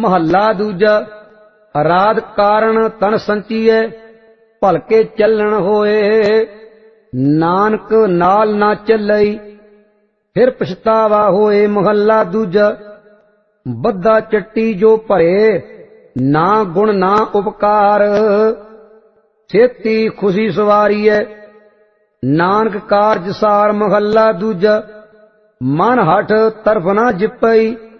महला दूजा। अराध कारण तन संचीए, भलके चलन होए। नानक नाल ना चलई, फिर पछतावा होए। महला दूजा। बद्दा चट्टी जो भरे, ना गुण ना उपकार। छेती खुशी सवारी है, नानक कारज सार। महला दूजा। मन हठ तरफ ना जिपई,